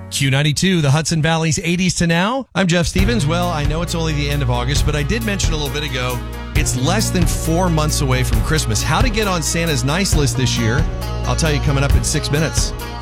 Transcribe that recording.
Q92, the Hudson Valley's 80s to now. I'm Jeff Stevens. Well, I know it's only the end of August, but I did mention a little bit ago, it's less than 4 months away from Christmas. How to get on Santa's nice list this year, I'll tell you coming up in 6 minutes.